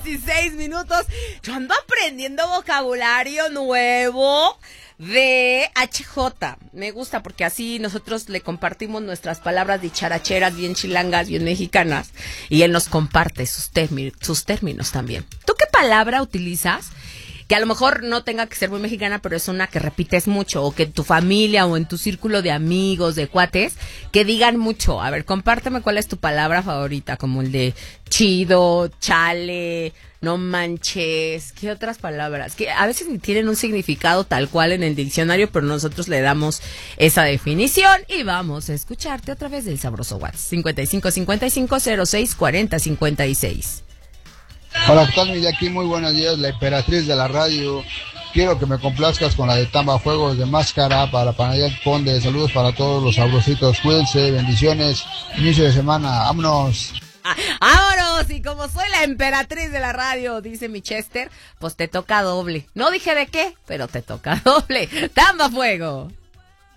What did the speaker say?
8:16. Yo ando aprendiendo vocabulario nuevo de HJ. Me gusta porque así nosotros le compartimos nuestras palabras dicharacheras, bien chilangas, bien mexicanas, y él nos comparte sus términos también. ¿Tú qué palabra utilizas? Que a lo mejor no tenga que ser muy mexicana, pero es una que repites mucho, o que en tu familia o en tu círculo de amigos, de cuates, que digan mucho. A ver, compárteme cuál es tu palabra favorita, como el de chido, chale, no manches. ¿Qué otras palabras? Que a veces ni tienen un significado tal cual en el diccionario, pero nosotros le damos esa definición y vamos a escucharte a través del sabroso WhatsApp 5555064056. Hola, ¿qué tal, mi Jackie? Muy buenos días, la emperatriz de la radio. Quiero que me complazcas con la de Tamba Fuegos de Máscara para Panadería El Conde. Saludos para todos los sabrositos. Cuídense, bendiciones. Inicio de semana, vámonos. ¡Vámonos! Y como soy la emperatriz de la radio, dice mi Chester, pues te toca doble. No dije de qué, pero te toca doble. ¡Tamba Fuego!